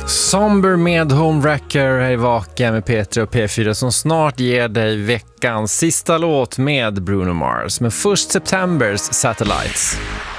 Somber med Homewrecker här i Vaka med Petra och P4 som snart ger dig veckans sista låt med Bruno Mars. Men först Septembers Satellites.